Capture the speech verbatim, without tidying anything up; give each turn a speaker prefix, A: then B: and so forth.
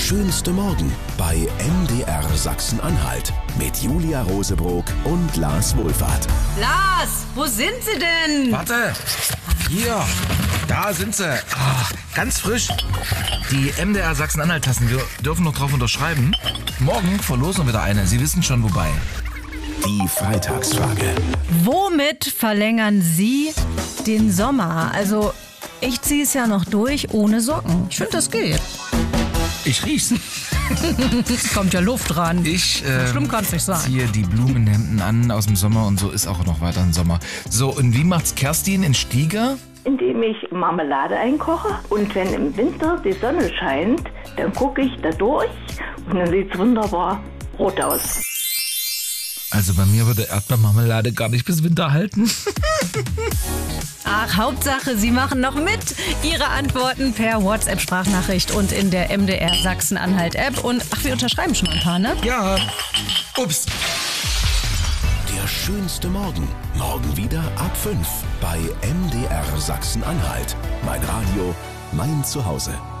A: schönste Morgen bei M D R Sachsen-Anhalt mit Julia Rosebrock und Lars Wohlfahrt.
B: Lars, wo sind Sie denn?
C: Warte, hier, da sind sie. Ah, ganz frisch. Die M D R Sachsen-Anhalt-Tassen, wir dürfen noch drauf unterschreiben. Morgen verlosen wir wieder eine. Sie wissen schon, wobei.
A: Die Freitagsfrage.
B: Womit verlängern Sie den Sommer? Also, ich ziehe es ja noch durch ohne Socken. Ich finde, das geht.
C: Ich riech's.
B: Kommt ja Luft ran.
C: Ich äh,
B: Schlimm kann's nicht sein.
C: ziehe die Blumenhemden an aus dem Sommer und so ist auch noch weiter im Sommer. So, und wie macht's Kerstin in Stieger?
D: Indem ich Marmelade einkoche und wenn im Winter die Sonne scheint, dann gucke ich da durch und dann sieht es wunderbar rot aus.
C: Also bei mir würde Erdbeermarmelade gar nicht bis Winter halten.
B: Ach, Hauptsache, Sie machen noch mit. Ihre Antworten per WhatsApp-Sprachnachricht und in der M D R Sachsen-Anhalt-App. Und ach, wir unterschreiben schon ein paar, ne?
C: Ja, ups.
A: Der schönste Morgen. Morgen wieder ab fünf bei M D R Sachsen-Anhalt. Mein Radio, mein Zuhause.